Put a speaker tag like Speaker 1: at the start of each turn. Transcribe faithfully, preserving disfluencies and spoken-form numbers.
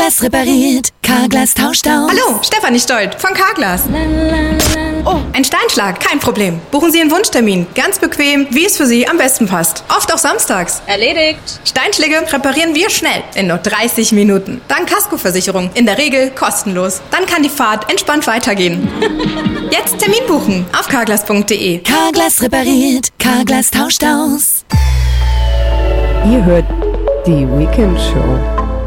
Speaker 1: Carglass repariert, Carglass tauscht aus.
Speaker 2: Hallo, Stefanie Stolt von Carglass. Oh, ein Steinschlag, kein Problem. Buchen Sie Ihren Wunschtermin, ganz bequem, wie es für Sie am besten passt. Oft auch samstags.
Speaker 3: Erledigt.
Speaker 2: Steinschläge reparieren wir schnell, in nur dreißig Minuten. Dank Kaskoversicherung, in der Regel kostenlos. Dann kann die Fahrt entspannt weitergehen. Jetzt Termin buchen auf carglass punkt de.
Speaker 1: Carglass repariert, Carglass tauscht aus.
Speaker 4: Ihr hört die Weekend Show.